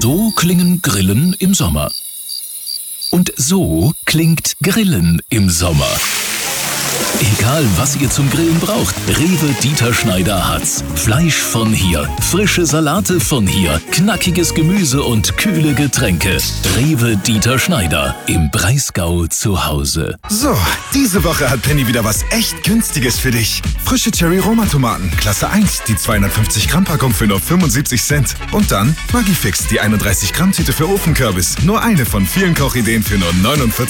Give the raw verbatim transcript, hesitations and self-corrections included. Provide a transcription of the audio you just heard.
So klingen Grillen im Sommer. Und so klingt Grillen im Sommer. Egal, was ihr zum Grillen braucht, Rewe Dieter Schneider hat's. Fleisch von hier, frische Salate von hier, knackiges Gemüse und kühle Getränke. Rewe Dieter Schneider, im Breisgau zu Hause. So, diese Woche hat Penny wieder was echt Günstiges für dich. Frische Cherry-Roma-Tomaten, Klasse eins, die zweihundertfünfzig Gramm Packung für nur fünfundsiebzig Cent. Und dann Maggi-Fix, die einunddreißig Gramm Tüte für Ofenkürbis. Nur eine von vielen Kochideen für nur neunundvierzig